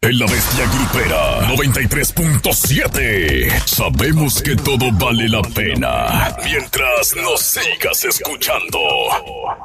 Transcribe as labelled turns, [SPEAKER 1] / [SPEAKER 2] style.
[SPEAKER 1] En La Bestia Grupera 93.7 sabemos que todo vale la pena mientras nos sigas escuchando.